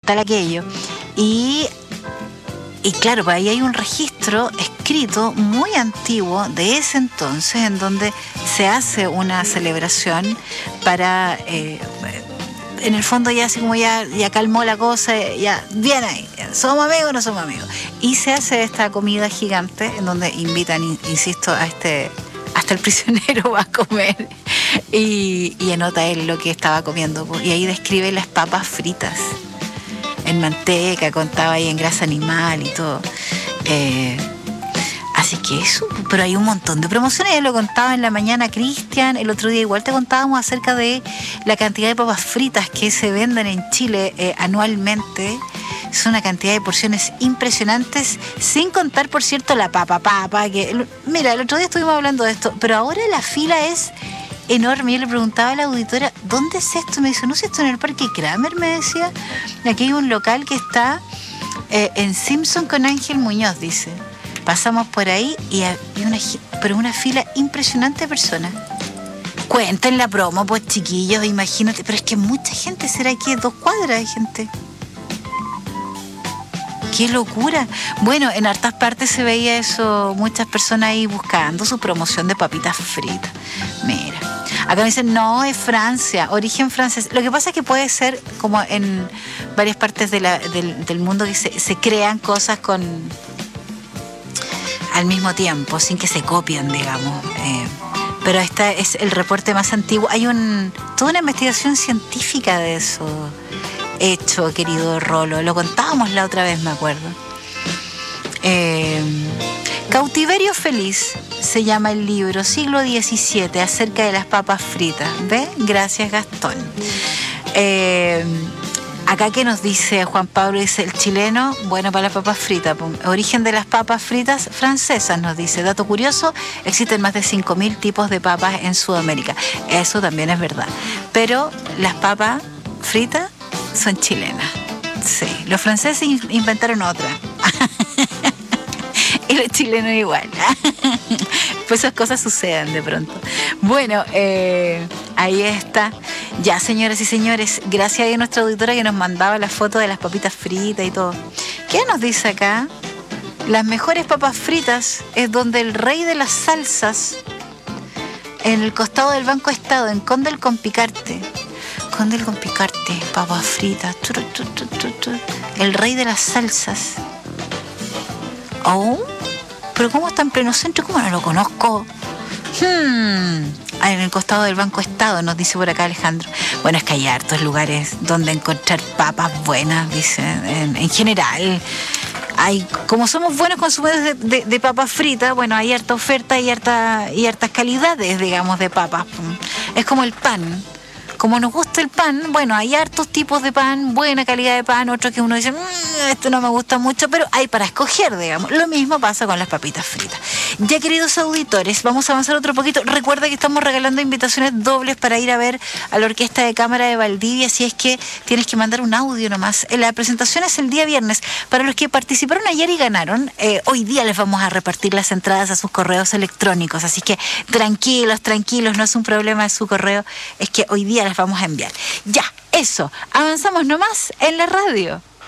tal aquello. Y claro, pues ahí hay un registro escrito muy antiguo de ese entonces en donde se hace una celebración para, en el fondo ya así como ya calmó la cosa, ya bien ahí, somos amigos o no somos amigos. Y se hace esta comida gigante en donde invitan, insisto, hasta el prisionero va a comer y anota él lo que estaba comiendo. Y ahí describe las papas fritas en manteca, contaba ahí en grasa animal y todo. Así que eso, pero hay un montón de promociones. Ya lo contaba en la mañana Cristian, el otro día igual te contábamos acerca de la cantidad de papas fritas que se venden en Chile anualmente. Es una cantidad de porciones impresionantes, sin contar, por cierto, la papa, que mira, el otro día estuvimos hablando de esto, pero ahora la fila es enorme. Yo le preguntaba a la auditora, ¿dónde es esto? Me dice, no sé, esto en el Parque Kramer, me decía. Aquí hay un local que está en Simpson con Ángel Muñoz, dice. Pasamos por ahí y hay una fila impresionante de personas. Cuenten la promo, pues chiquillos, imagínate. Pero es que mucha gente, será que 2 cuadras de gente. ¡Qué locura! Bueno, en hartas partes se veía eso, muchas personas ahí buscando su promoción de papitas fritas. Mira, acá me dicen, no, es Francia, origen francés. Lo que pasa es que puede ser como en varias partes del mundo que se crean cosas al mismo tiempo, sin que se copien, digamos. Pero este es el reporte más antiguo. Hay toda una investigación científica de eso hecho, querido Rolo. Lo contábamos la otra vez, me acuerdo. Cautiverio Feliz se llama el libro, siglo XVII, acerca de las papas fritas. ¿Ve? Gracias, Gastón. Acá que nos dice Juan Pablo, dice el chileno, bueno para las papas fritas. Origen de las papas fritas francesas, nos dice. Dato curioso, existen más de 5.000 tipos de papas en Sudamérica. Eso también es verdad. Pero las papas fritas son chilenas. Sí, los franceses inventaron otra. Y los chilenos igual. Pues esas cosas suceden de pronto. Bueno, ahí está. Ya, señoras y señores, gracias a nuestra auditora que nos mandaba la foto de las papitas fritas y todo. ¿Qué nos dice acá? Las mejores papas fritas es donde el rey de las salsas, en el costado del Banco Estado, en Condel con Picarte. Condel con Picarte, papas fritas. El rey de las salsas. Oh, pero ¿cómo está en pleno centro? ¿Cómo no lo conozco? En el costado del Banco Estado, nos dice por acá Alejandro. Bueno, es que hay hartos lugares donde encontrar papas buenas, dice. En general, como somos buenos consumidores de papas fritas, bueno, hay harta oferta y hartas calidades, digamos, de papas. Es como el pan. Como nos gusta el pan, bueno, hay hartos tipos de pan, buena calidad de pan, otros que uno dice, esto no me gusta mucho, pero hay para escoger, digamos. Lo mismo pasa con las papitas fritas. Ya, queridos auditores, vamos a avanzar otro poquito. Recuerda que estamos regalando invitaciones dobles para ir a ver a la Orquesta de Cámara de Valdivia, si es que tienes que mandar un audio nomás. La presentación es el día viernes. Para los que participaron ayer y ganaron, hoy día les vamos a repartir las entradas a sus correos electrónicos, así que tranquilos, no es un problema de su correo, es que hoy día las vamos a enviar. Ya, eso, avanzamos nomás en la radio.